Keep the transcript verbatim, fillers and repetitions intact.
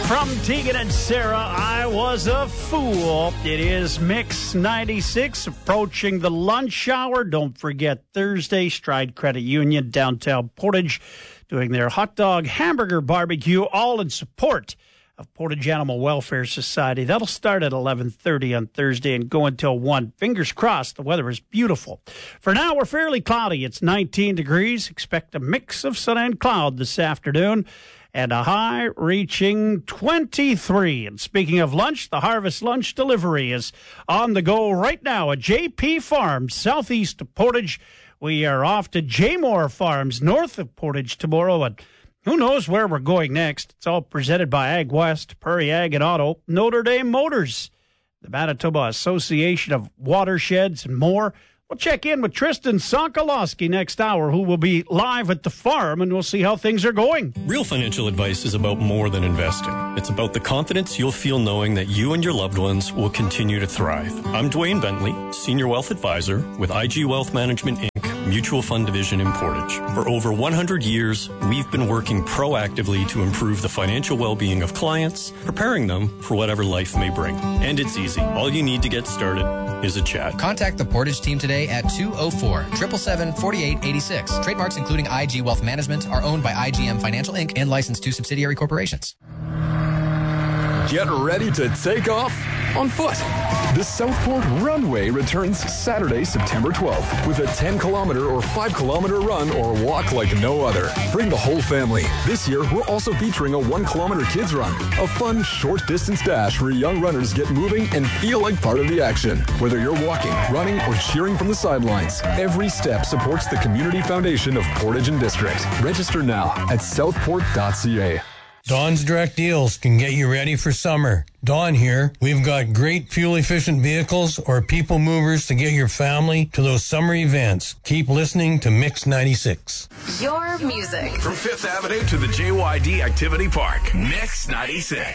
From Tegan and Sarah, I was a fool. It is Mix ninety-six, approaching the lunch hour. Don't forget Thursday, Stride Credit Union, downtown Portage, doing their hot dog hamburger barbecue, all in support of Portage Animal Welfare Society. That'll start at eleven thirty on Thursday and go until one. Fingers crossed, the weather is beautiful. For now, we're fairly cloudy. It's nineteen degrees. Expect a mix of sun and cloud this afternoon, and a high reaching twenty-three. And speaking of lunch, the Harvest Lunch Delivery is on the go right now at J P Farms, southeast of Portage. We are off to Jaymore Farms, north of Portage tomorrow, and who knows where we're going next. It's all presented by Ag West, Prairie Ag and Auto, Notre Dame Motors, the Manitoba Association of Watersheds, and more. We'll check in with Tristan Sokolowski next hour, who will be live at the farm, and we'll see how things are going. Real financial advice is about more than investing. It's about the confidence you'll feel knowing that you and your loved ones will continue to thrive. I'm Dwayne Bentley, Senior Wealth Advisor with I G Wealth Management, Incorporated, Mutual Fund Division in Portage. For over one hundred years, we've been working proactively to improve the financial well-being of clients, preparing them for whatever life may bring. And it's easy. All you need to get started is a chat. Contact the Portage team today at two oh four, seven seven seven, four eight eight six. Trademarks including I G Wealth Management are owned by I G M Financial Incorporated and licensed to subsidiary corporations. Get ready to take off on foot. The Southport Runway returns Saturday, September twelfth with a ten kilometer or five kilometer run or walk like no other. Bring the whole family. This year, we're also featuring a one kilometer kids run, a fun short distance dash where young runners get moving and feel like part of the action. Whether you're walking, running, or cheering from the sidelines, every step supports the Community Foundation of Portage and District. Register now at southport dot c a. Dawn's Direct Deals can get you ready for summer. Dawn here. We've got great fuel-efficient vehicles or people movers to get your family to those summer events. Keep listening to Mix ninety-six. Your music. From Fifth Avenue to the J Y D Activity Park. Mix ninety-six.